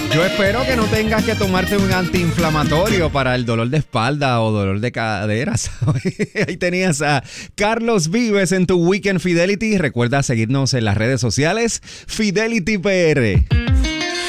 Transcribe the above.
Yo espero que no tengas que tomarte un antiinflamatorio para el dolor de espalda o dolor de cadera, ¿sabes? Ahí tenías a Carlos Vives en tu Weekend Fidelity. Recuerda seguirnos en las redes sociales Fidelity PR.